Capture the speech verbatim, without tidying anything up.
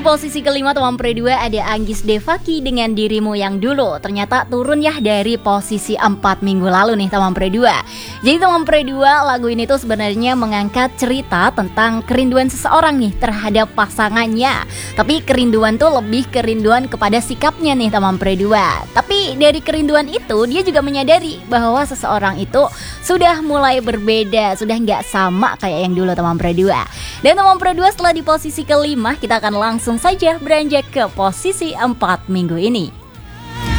Di posisi kelima teman pre dua ada Anggis Devaki dengan Dirimu Yang Dulu. Ternyata turun ya dari posisi empat minggu lalu nih teman pre dua. Jadi teman pre dua, lagu ini tuh sebenarnya mengangkat cerita tentang kerinduan seseorang nih terhadap pasangannya. Tapi kerinduan tuh lebih kerinduan kepada sikapnya nih teman pre dua. Tapi dari kerinduan itu dia juga menyadari bahwa seseorang itu sudah mulai berbeda, sudah nggak sama kayak yang dulu teman pre dua. Dan teman pre dua setelah di posisi kelima, kita akan langsung saja beranjak ke posisi empat minggu ini.